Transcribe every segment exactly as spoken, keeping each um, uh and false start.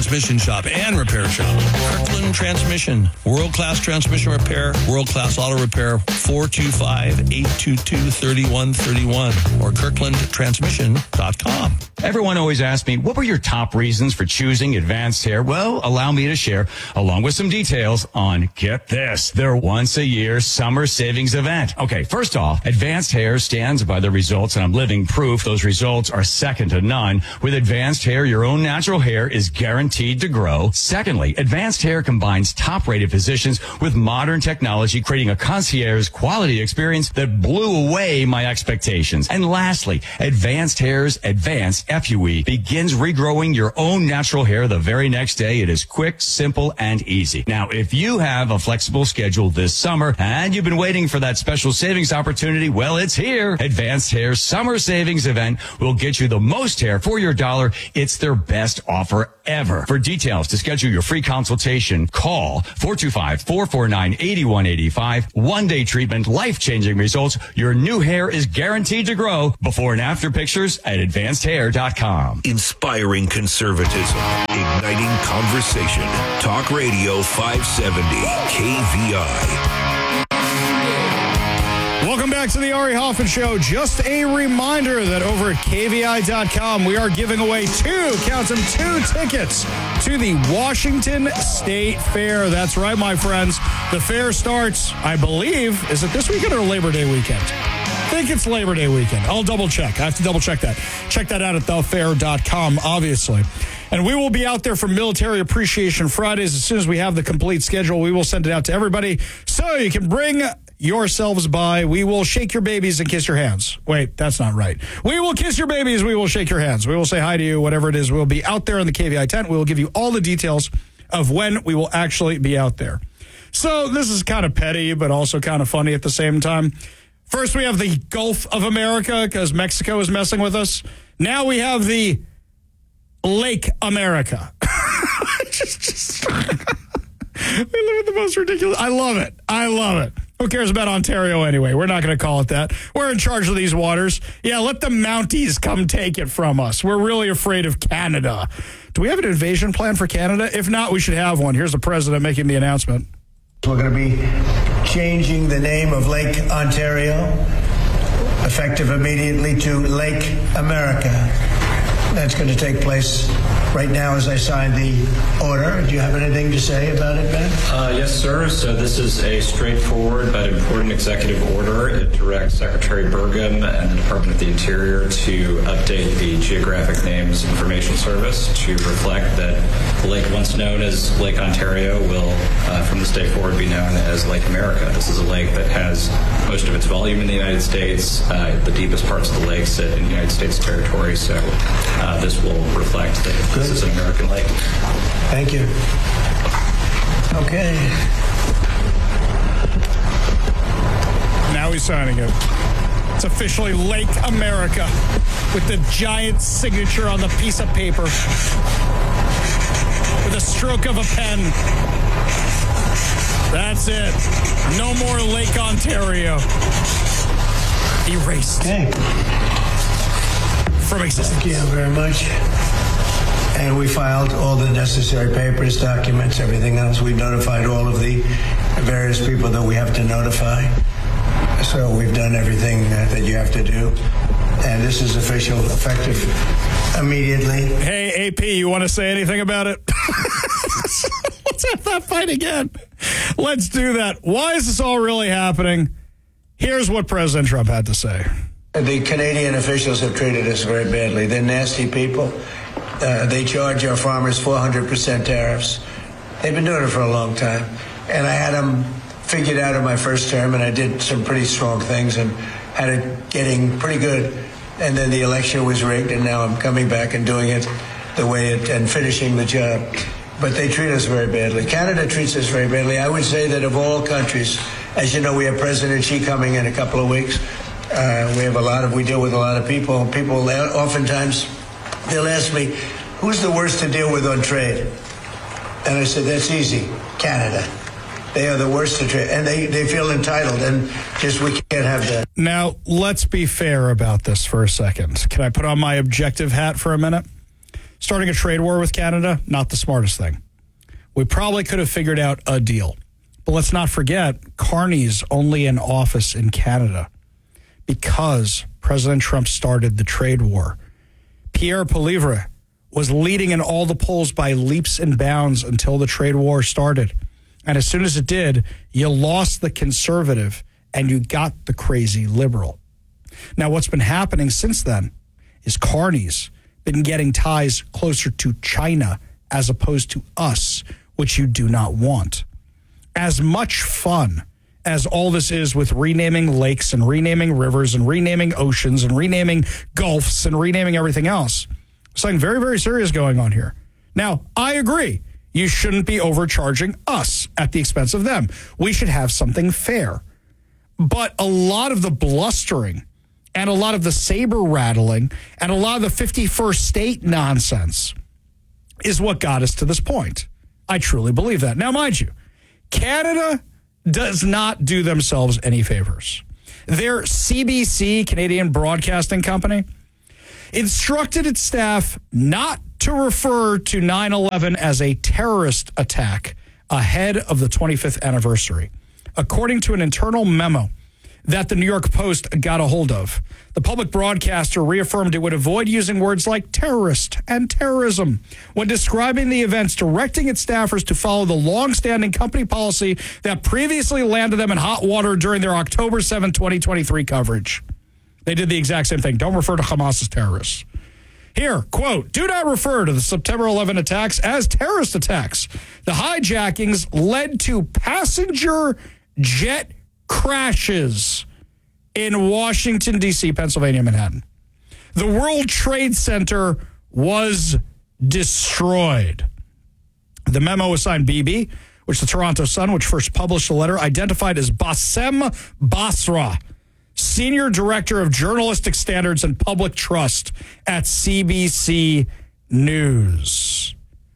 transmission shop and repair shop. Kirkland Transmission. World-class transmission repair, world-class auto repair, four two five, eight two two, three one three one or kirkland transmission dot com. Everyone always asks me, what were your top reasons for choosing Advanced Hair? Well, allow me to share, along with some details on, get this, their once-a-year summer savings event. Okay, first off, Advanced Hair stands by the results, and I'm living proof those results are second to none. With Advanced Hair, your own natural hair is guaranteed to grow. Secondly, Advanced Hair combines top-rated physicians with modern technology, creating a concierge quality experience that blew away my expectations. And lastly, Advanced Hair's Advanced F U E begins regrowing your own natural hair the very next day. It is quick, simple, and easy. Now, if you have a flexible schedule this summer and you've been waiting for that special savings opportunity, well, it's here. Advanced Hair's Summer Savings Event will get you the most hair for your dollar. It's their best offer ever. For details to schedule your free consultation, call four two five, four four nine, eight one eight five. One-day treatment, life-changing results. Your new hair is guaranteed to grow. Before and after pictures at advanced hair dot com. Inspiring conservatism, igniting conversation. Talk Radio five seventy K V I. Welcome back to the Ari Hoffman Show. Just a reminder that over at K V I dot com, we are giving away two, count them, two tickets to the Washington State Fair. That's right, my friends. The fair starts, I believe, is it this weekend or Labor Day weekend? I think it's Labor Day weekend. I'll double check. I have to double check that. Check that out at the fair dot com, obviously. And we will be out there for Military Appreciation Fridays. As soon as we have the complete schedule, we will send it out to everybody so you can bring yourselves by. We will shake your babies and kiss your hands. Wait, that's not right. We will kiss your babies. We will shake your hands. We will say hi to you, whatever it is. We'll be out there in the K V I tent. We will give you all the details of when we will actually be out there. So this is kind of petty, but also kind of funny at the same time. First, we have the Gulf of America because Mexico is messing with us. Now we have the Lake America. just, just we live in the most ridiculous. I love it. I love it. Who cares about Ontario anyway? We're not going to call it that. We're in charge of these waters. Yeah, let the Mounties come take it from us. We're really afraid of Canada. Do we have an invasion plan for Canada? If not, we should have one. Here's the president making the announcement. We're going to be changing the name of Lake Ontario, effective immediately, to Lake America. That's going to take place right now as I sign the order. Do you have anything to say about it, Ben? Uh, yes, sir. So this is a straightforward but important executive order. It directs Secretary Burgum and the Department of the Interior to update the Geographic Names Information Service to reflect that the lake once known as Lake Ontario will, uh, from this day forward, be known as Lake America. This is a lake that has most of its volume in the United States. Uh, the deepest parts of the lake sit in the United States territory, so uh, this will reflect that this is an American lake. Thank you. Okay. Now he's signing it. It's officially Lake America with the giant signature on the piece of paper with a stroke of a pen. That's it. No more Lake Ontario. Erased. Okay. From existence. Thank you very much. And we filed all the necessary papers, documents, everything else. We notified all of the various people that we have to notify. So we've done everything that, that you have to do. And this is official, effective immediately. Hey, A P, you want to say anything about it? Let's have that fight again. Let's do that. Why is this all really happening? Here's what President Trump had to say. The Canadian officials have treated us very badly. They're nasty people. Uh, they charge our farmers four hundred percent tariffs. They've been doing it for a long time. And I had them figured out in my first term, and I did some pretty strong things and had it getting pretty good. And then the election was rigged, and now I'm coming back and doing it the way it, and finishing the job. But they treat us very badly. Canada treats us very badly. I would say that of all countries, as you know, we have President Xi coming in a couple of weeks. Uh, we have a lot of, we deal with a lot of people. People oftentimes, they'll ask me, who's the worst to deal with on trade? And I said, that's easy, Canada. They are the worst to trade, and they, they feel entitled, and just we can't have that. Now, let's be fair about this for a second. Can I put on my objective hat for a minute? Starting a trade war with Canada, not the smartest thing. We probably could have figured out a deal. But let's not forget, Carney's only in office in Canada because President Trump started the trade war. Pierre Poilievre was leading in all the polls by leaps and bounds until the trade war started. And as soon as it did, you lost the conservative and you got the crazy liberal. Now, what's been happening since then is Carney's been getting ties closer to China as opposed to us, which you do not want. As much fun as all this is with renaming lakes and renaming rivers and renaming oceans and renaming gulfs and renaming everything else, something very, very serious going on here. Now, I agree. You shouldn't be overcharging us at the expense of them. We should have something fair. But a lot of the blustering and a lot of the saber rattling and a lot of the fifty-first state nonsense is what got us to this point. I truly believe that. Now, mind you, Canada does not do themselves any favors. Their C B C, Canadian Broadcasting Company, instructed its staff not to refer to nine eleven as a terrorist attack ahead of the twenty-fifth anniversary. According to an internal memo that the New York Post got a hold of, the public broadcaster reaffirmed it would avoid using words like terrorist and terrorism when describing the events, directing its staffers to follow the long-standing company policy that previously landed them in hot water during their October seventh, twenty twenty-three coverage. They did the exact same thing. Don't refer to Hamas as terrorists. Here, quote, do not refer to the September eleventh attacks as terrorist attacks. The hijackings led to passenger jet crashes in Washington, D C, Pennsylvania, Manhattan. The World Trade Center was destroyed. The memo was signed B B, which the Toronto Sun, which first published the letter, identified as Bassem Basra, Senior Director of Journalistic Standards and Public Trust at C B C News.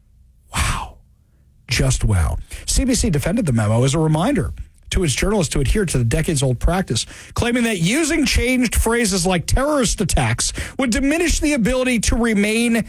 Wow. Just wow. C B C defended the memo as a reminder to its journalists to adhere to the decades-old practice, claiming that using changed phrases like terrorist attacks would diminish the ability to remain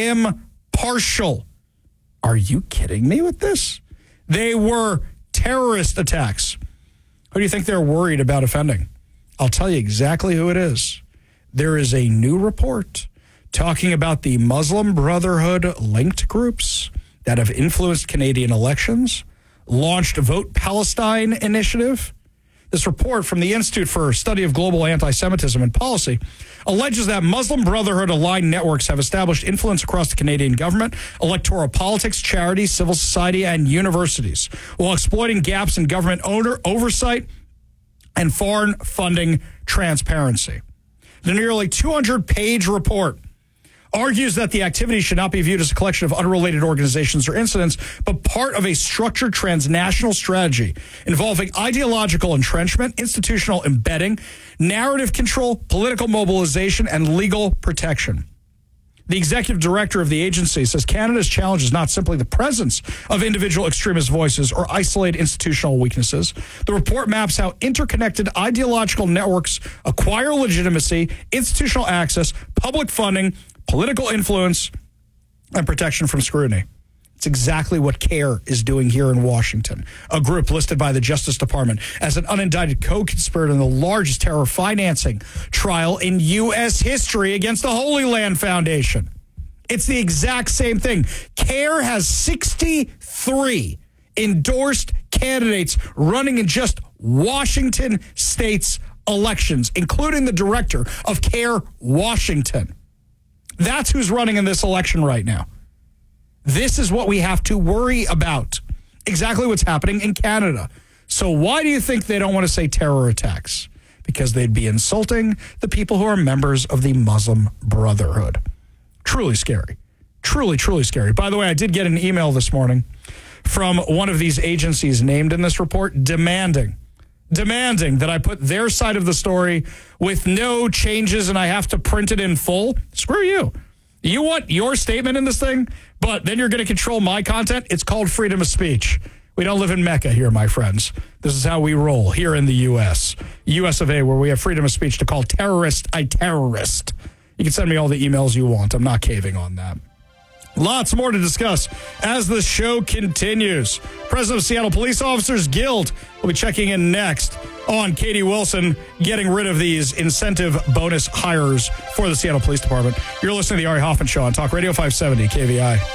impartial. Are you kidding me with this? They were terrorist attacks. Who do you think they're worried about offending? I'll tell you exactly who it is. There is a new report talking about the Muslim Brotherhood-linked groups that have influenced Canadian elections, launched Vote Palestine initiative. This report from the Institute for Study of Global Anti-Semitism and Policy alleges that Muslim Brotherhood-aligned networks have established influence across the Canadian government, electoral politics, charities, civil society, and universities, while exploiting gaps in government owner oversight and foreign funding transparency. The nearly two hundred page report argues that the activity should not be viewed as a collection of unrelated organizations or incidents, but part of a structured transnational strategy involving ideological entrenchment, institutional embedding, narrative control, political mobilization, and legal protection. The executive director of the agency says Canada's challenge is not simply the presence of individual extremist voices or isolated institutional weaknesses. The report maps how interconnected ideological networks acquire legitimacy, institutional access, public funding, political influence, and protection from scrutiny. It's exactly what CARE is doing here in Washington, a group listed by the Justice Department as an unindicted co-conspirator in the largest terror financing trial in U S history against the Holy Land Foundation. It's the exact same thing. CARE has sixty-three endorsed candidates running in just Washington state's elections, including the director of CARE Washington. That's who's running in this election right now. This is what we have to worry about. Exactly what's happening in Canada. So why do you think they don't want to say terror attacks? Because they'd be insulting the people who are members of the Muslim Brotherhood. Truly scary. Truly, truly scary. By the way, I did get an email this morning from one of these agencies named in this report demanding demanding that I put their side of the story with no changes and I have to print it in full. Screw you. You want your statement in this thing, but then you're going to control my content? It's called freedom of speech. We don't live in Mecca here, my friends. This is how we roll here in the U S. U S of A, where we have freedom of speech to call terrorist a terrorist. You can send me all the emails you want. I'm not caving on that. Lots more to discuss as the show continues. President of Seattle Police Officers Guild will be checking in next on Katie Wilson getting rid of these incentive bonus hires for the Seattle Police Department. You're listening to the Ari Hoffman Show on Talk Radio five seventy K V I.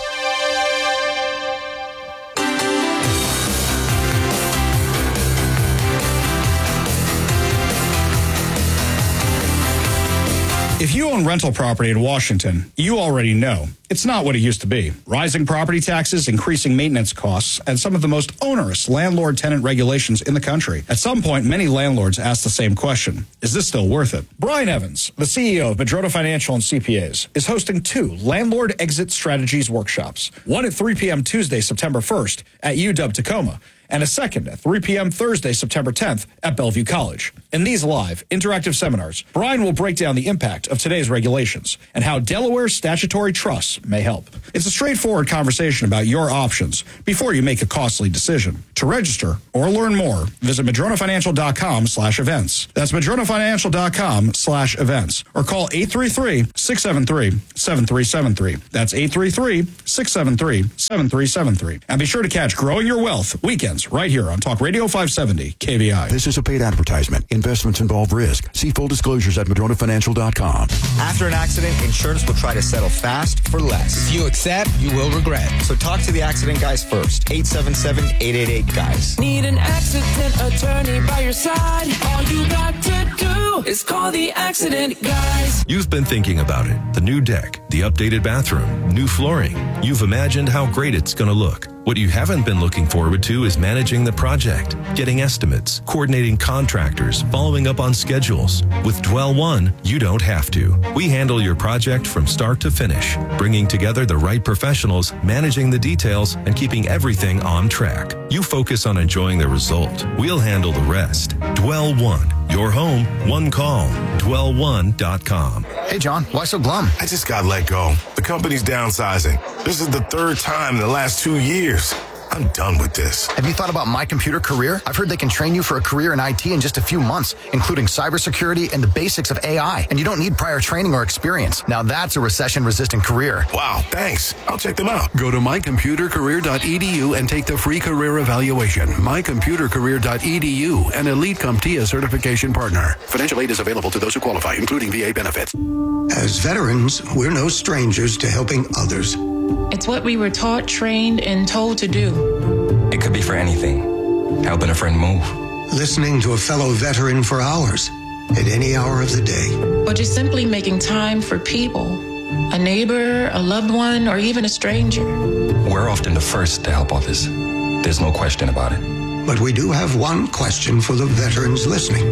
If you own rental property in Washington, you already know it's not what it used to be. Rising property taxes, increasing maintenance costs, and some of the most onerous landlord-tenant regulations in the country. At some point, many landlords ask the same question. Is this still worth it? Brian Evans, the C E O of Madrona Financial and C P As, is hosting two Landlord Exit Strategies workshops. One at three p.m. Tuesday, September first at U W Tacoma, and a second at three p.m. Thursday, September tenth at Bellevue College. In these live, interactive seminars, Brian will break down the impact of today's regulations and how Delaware's statutory trusts may help. It's a straightforward conversation about your options before you make a costly decision. To register or learn more, visit madronafinancial.com slash events. That's madronafinancial.com slash events. Or call eight three three, six seven three, seven three seven three. That's eight three three, six seven three, seven three seven three. And be sure to catch Growing Your Wealth weekends right here on Talk Radio five seventy K V I. This is a paid advertisement. Investments involve risk. See full disclosures at madrona financial dot com. After an accident, insurance will try to settle fast for less. If you accept, you will regret. So talk to the accident guys first. eight seven seven, eight eight eight, guys. Need an accident attorney by your side? All you got to do is call the accident guys. You've been thinking about it. The new deck, the updated bathroom, new flooring. You've imagined how great it's going to look. What you haven't been looking forward to is managing the project, getting estimates, coordinating contractors, following up on schedules. With Dwell One, you don't have to. We handle your project from start to finish, bringing together the right professionals, managing the details, and keeping everything on track. You focus on enjoying the result. We'll handle the rest. Dwell One. Your home, one call. dwell one dot com. Hey, John, why so glum? I just got let go. The company's downsizing. This is the third time in the last two years. I'm done with this. Have you thought about My Computer Career? I've heard they can train you for a career in I T in just a few months, including cybersecurity and the basics of A I. And you don't need prior training or experience. Now that's a recession-resistant career. Wow, thanks. I'll check them out. Go to my computer career dot e d u and take the free career evaluation. my computer career dot e d u, an Elite CompTIA certification partner. Financial aid is available to those who qualify, including V A benefits. As veterans, we're no strangers to helping others. It's what we were taught, trained, and told to do. It could be for anything. Helping a friend move. Listening to a fellow veteran for hours, at any hour of the day. Or just simply making time for people. A neighbor, a loved one, or even a stranger. We're often the first to help others. There's no question about it. But we do have one question for the veterans listening.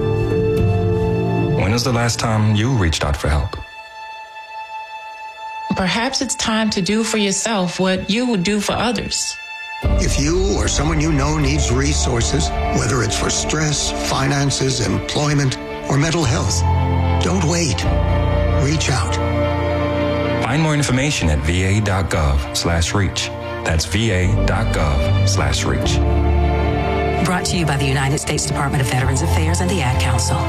When was the last time you reached out for help? Perhaps it's time to do for yourself what you would do for others. If you or someone you know needs resources, whether it's for stress, finances, employment, or mental health, don't wait. Reach out. Find more information at va.gov slash reach. That's va.gov slash reach. Brought to you by the United States Department of Veterans Affairs and the Ad Council.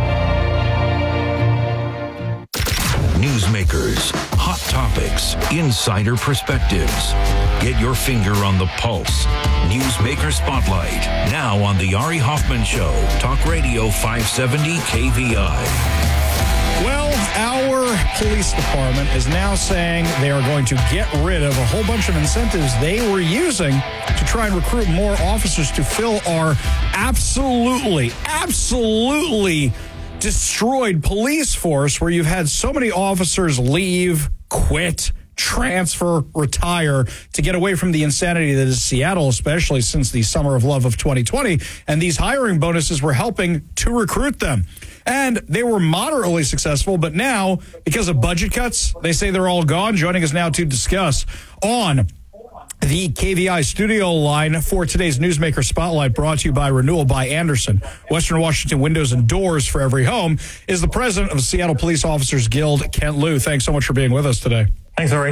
Newsmakers, hot topics, insider perspectives. Get your finger on the pulse. Newsmaker Spotlight, now on the Ari Hoffman Show, Talk Radio five seventy K V I. Well, our police department is now saying they are going to get rid of a whole bunch of incentives they were using to try and recruit more officers to fill our absolutely, absolutely destroyed police force, where you've had so many officers leave, quit, transfer, retire to get away from the insanity that is Seattle, especially since the summer of love of twenty twenty. And these hiring bonuses were helping to recruit them. And they were moderately successful, but now, because of budget cuts, they say they're all gone. Joining us now to discuss on the K V I studio line for today's Newsmaker Spotlight, brought to you by Renewal by Andersen, Western Washington windows and doors for every home, is the president of the Seattle Police Officers Guild, Kent Liu. Thanks so much for being with us today. Thanks, Ari.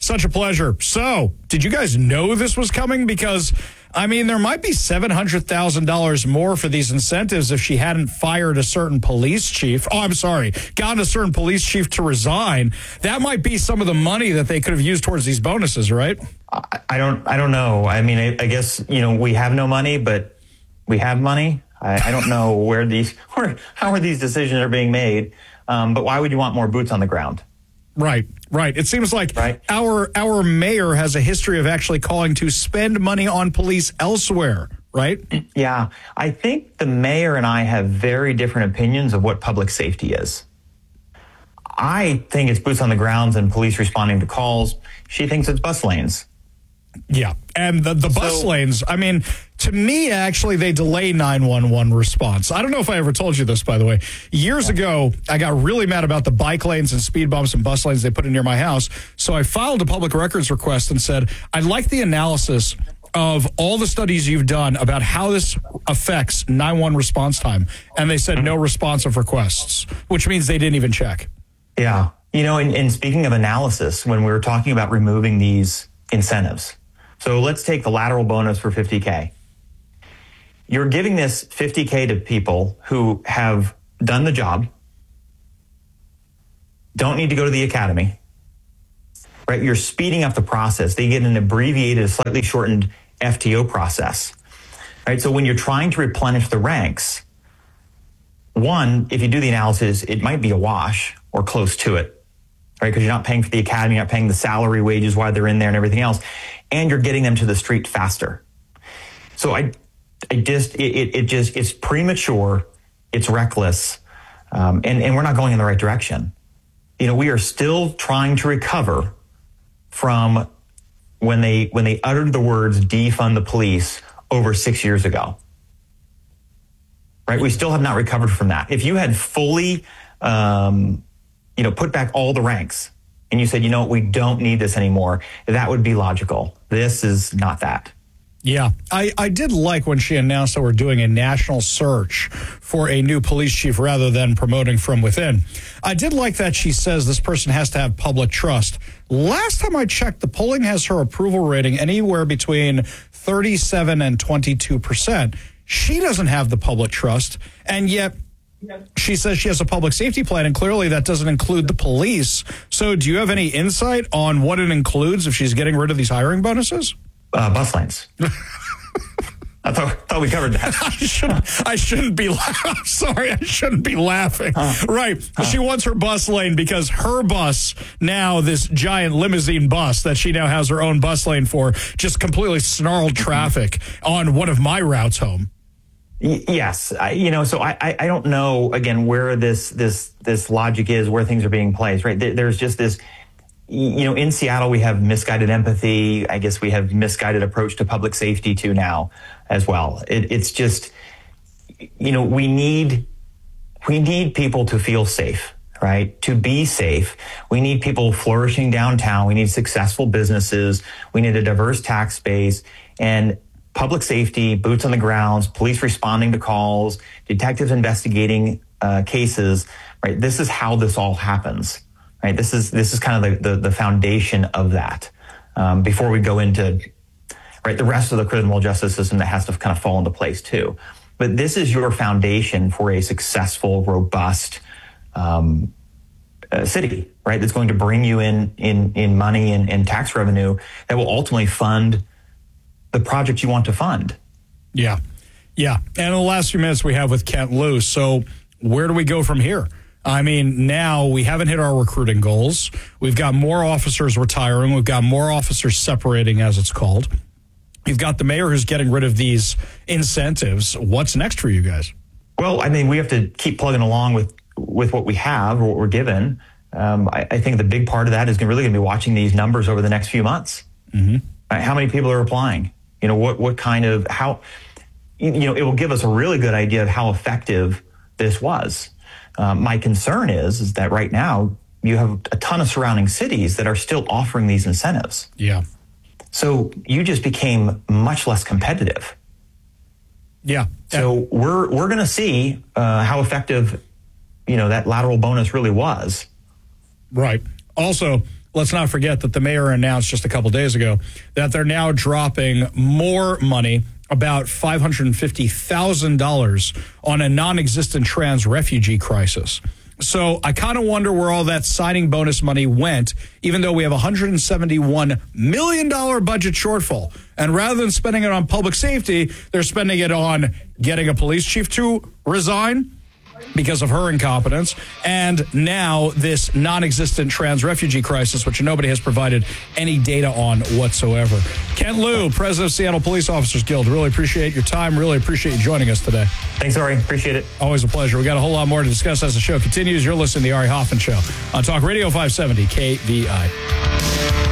Such a pleasure. So, did you guys know this was coming? Because, I mean, there might be seven hundred thousand dollars more for these incentives if she hadn't fired a certain police chief. Oh, I'm sorry, gotten a certain police chief to resign. That might be some of the money that they could have used towards these bonuses, right? I, I don't I don't know. I mean, I, I guess, you know, we have no money, but we have money. I, I don't know where these, where, how are these decisions are being made. Um, but why would you want more boots on the ground? Right, right. It seems like right. our our mayor has a history of actually calling to spend money on police elsewhere, right? Yeah. I think the mayor and I have very different opinions of what public safety is. I think it's boots on the grounds and police responding to calls. She thinks it's bus lanes. Yeah. And the, the bus so, lanes, I mean, to me, actually, they delay nine one one response. I don't know if I ever told you this, by the way. Years yeah. ago, I got really mad about the bike lanes and speed bumps and bus lanes they put in near my house. So I filed a public records request and said, I'd like the analysis of all the studies you've done about how this affects nine one one response time. And they said no responsive requests, which means they didn't even check. Yeah. You know, and, and speaking of analysis, when we were talking about removing these incentives, so let's take the lateral bonus for fifty K. You're giving this fifty K to people who have done the job, don't need to go to the academy, right? You're speeding up the process. They get an abbreviated, slightly shortened F T O process, right? So when you're trying to replenish the ranks, one, if you do the analysis, it might be a wash or close to it, right? Because you're not paying for the academy, you're not paying the salary wages while they're in there and everything else, and you're getting them to the street faster. So I, I just, it, it, it just, it's premature, it's reckless, um, and, and we're not going in the right direction. You know, we are still trying to recover from when they, when they uttered the words defund the police over six years ago. Right? We still have not recovered from that. If you had fully, um, you know, put back all the ranks and you said, you know what, we don't need this anymore, that would be logical. This is not that. Yeah, I, I did like when she announced that we're doing a national search for a new police chief rather than promoting from within. I did like that she says this person has to have public trust. Last time I checked, the polling has her approval rating anywhere between thirty-seven and twenty-two percent. She doesn't have the public trust, and yet she says she has a public safety plan, and clearly that doesn't include the police. So do you have any insight on what it includes if she's getting rid of these hiring bonuses? Uh, bus lanes. I thought, thought we covered that. I shouldn't, I shouldn't be laughing. I'm sorry, I shouldn't be laughing. Huh. Right. Huh. She wants her bus lane because her bus, now this giant limousine bus that she now has her own bus lane for, just completely snarled traffic on one of my routes home. Yes, I, you know, so I, I don't know again where this this this logic is, where things are being placed. Right, there, there's just this, you know, in Seattle we have misguided empathy. I guess we have misguided approach to public safety too now as well. It, it's just, you know, we need we need people to feel safe, right? To be safe, we need people flourishing downtown. We need successful businesses. We need a diverse tax base and public safety, boots on the grounds, police responding to calls, detectives investigating uh, cases, right? This is how this all happens, right? This is this is kind of the, the, the foundation of that um, before we go into, right, the rest of the criminal justice system that has to kind of fall into place too. But this is your foundation for a successful, robust um, uh, city, right? That's going to bring you in in, in money and, and tax revenue that will ultimately fund the project you want to fund. Yeah. Yeah. And in the last few minutes we have with Kent Loos. So where do we go from here? I mean, now we haven't hit our recruiting goals. We've got more officers retiring. We've got more officers separating, as it's called. You've got the mayor who's getting rid of these incentives. What's next for you guys? Well, I mean, we have to keep plugging along with, with what we have or what we're given. Um, I, I think the big part of that is really going to be watching these numbers over the next few months. Mm-hmm. Right? How many people are applying? You know, what, what kind of, how, you know, it will give us a really good idea of how effective this was. Um, my concern is, is that right now you have a ton of surrounding cities that are still offering these incentives. Yeah. So you just became much less competitive. Yeah. So we're, we're going to see uh, how effective, you know, that lateral bonus really was. Right. Also, let's not forget that the mayor announced just a couple days ago that they're now dropping more money, about five hundred fifty thousand dollars, on a non-existent trans refugee crisis. So I kind of wonder where all that signing bonus money went, even though we have a one hundred seventy-one million dollars budget shortfall. And rather than spending it on public safety, they're spending it on getting a police chief to resign because of her incompetence, and now this non-existent trans refugee crisis, which nobody has provided any data on whatsoever. Kent Liu, president of Seattle Police Officers Guild, really appreciate your time. Really appreciate you joining us today. Thanks, Ari. Appreciate it. Always a pleasure. We got a whole lot more to discuss as the show continues. You're listening to the Ari Hoffman Show on Talk Radio five seventy K V I.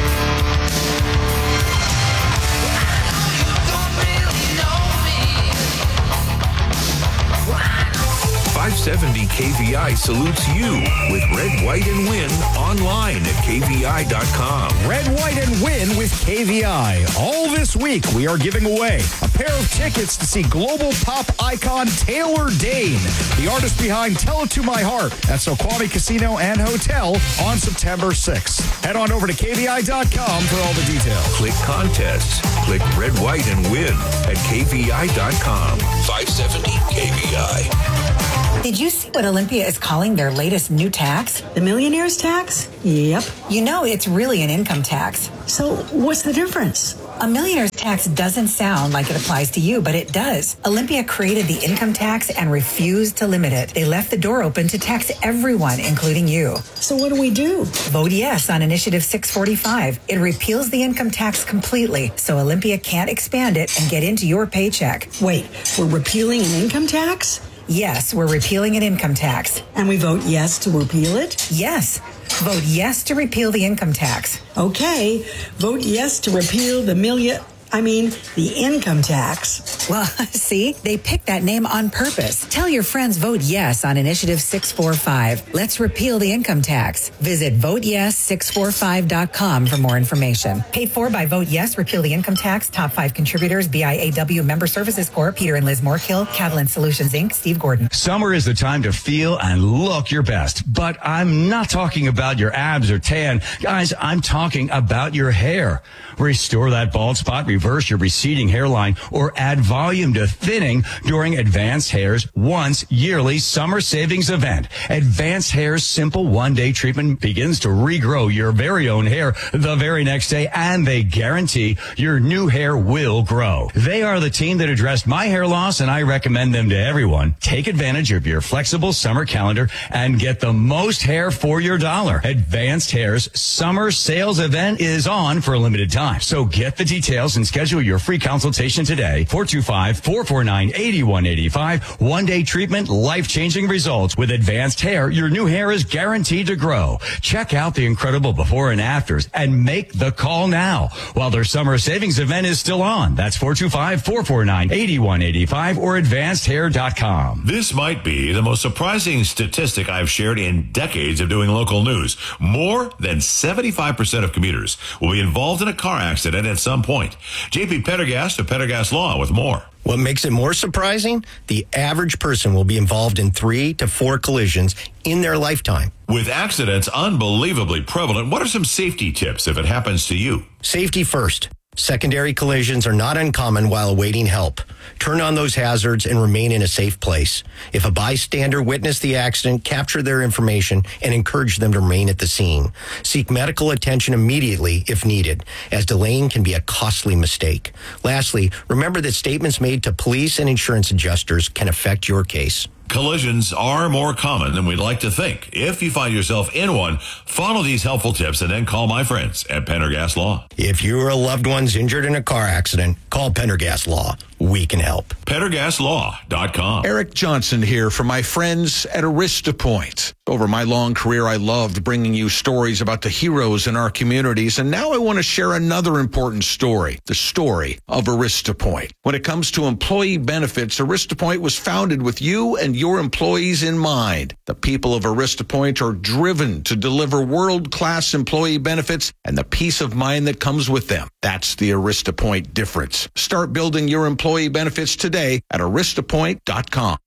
five seventy K V I salutes you with Red, White, and Win online at K V I dot com. Red, White, and Win with K V I. All this week, we are giving away a pair of tickets to see global pop icon Taylor Dayne, the artist behind Tell It To My Heart, at Snoqualmie Casino and Hotel on September sixth. Head on over to K V I dot com for all the details. Click contests. Click Red, White, and Win at K V I dot com. five seventy K V I. Did you see what Olympia is calling their latest new tax? The millionaire's tax? Yep. You know, it's really an income tax. So what's the difference? A millionaire's tax doesn't sound like it applies to you, but it does. Olympia created the income tax and refused to limit it. They left the door open to tax everyone, including you. So what do we do? Vote yes on Initiative six forty-five. It repeals the income tax completely, so Olympia can't expand it and get into your paycheck. Wait, we're repealing an income tax? Yes, we're repealing an income tax. And we vote yes to repeal it? Yes. Vote yes to repeal the income tax. Okay. Vote yes to repeal the million... I mean, the income tax. Well, see, they picked that name on purpose. Tell your friends vote yes on Initiative six forty-five. Let's repeal the income tax. Visit vote yes six forty-five dot com for more information. Paid for by Vote Yes, Repeal the Income Tax. Top five contributors, B I A W Member Services Corp, Peter and Liz Moorkill, Catalan Solutions, Incorporated, Steve Gordon. Summer is the time to feel and look your best, but I'm not talking about your abs or tan. Guys, I'm talking about your hair. Restore that bald spot, reverse your receding hairline, or add volume to thinning during Advanced Hair's once yearly summer savings event. Advanced Hair's simple one-day treatment begins to regrow your very own hair the very next day, and they guarantee your new hair will grow. They are the team that addressed my hair loss, and I recommend them to everyone. Take advantage of your flexible summer calendar and get the most hair for your dollar. Advanced Hair's summer sales event is on for a limited time. So get the details and schedule your free consultation today. four two five, four four nine, eight one eight five. One-day treatment, life-changing results. With Advanced Hair, your new hair is guaranteed to grow. Check out the incredible before and afters and make the call now while their summer savings event is still on. That's four two five, four four nine, eight one eight five or advanced hair dot com. This might be the most surprising statistic I've shared in decades of doing local news. More than seventy-five percent of commuters will be involved in a car accident at some point. J P Pendergast of Pendergast Law with more. What makes it more surprising? The average person will be involved in three to four collisions in their lifetime. With accidents unbelievably prevalent, what are some safety tips if it happens to you? Safety first. Secondary collisions are not uncommon while awaiting help. Turn on those hazards and remain in a safe place. If a bystander witnessed the accident, capture their information and encourage them to remain at the scene. Seek medical attention immediately if needed, as delaying can be a costly mistake. Lastly, remember that statements made to police and insurance adjusters can affect your case. Collisions are more common than we'd like to think. If you find yourself in one, follow these helpful tips and then call my friends at Pendergast Law. If you or a loved one's injured in a car accident, call Pendergast Law. We can help. Pendergast Law dot com. Eric Johnson here for my friends at Arista Point. Over my long career, I loved bringing you stories about the heroes in our communities, and now I want to share another important story, the story of Arista Point. When it comes to employee benefits, Arista Point was founded with you and your employees in mind. The people of Arista Point are driven to deliver world-class employee benefits and the peace of mind that comes with them. That's the Arista Point difference. Start building your employee benefits today at arista point dot com.